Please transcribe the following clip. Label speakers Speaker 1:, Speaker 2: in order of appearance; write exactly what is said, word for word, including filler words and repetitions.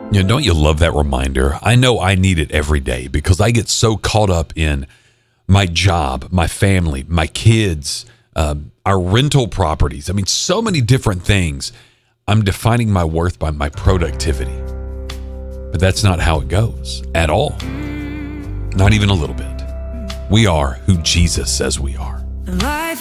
Speaker 1: You know, don't you love that reminder? I know I need it every day because I get so caught up in my job, my family, my kids, um, our rental properties. I mean, so many different things. I'm defining my worth by my productivity. But that's not how it goes at all. Not even a little bit. We are who Jesus says we are.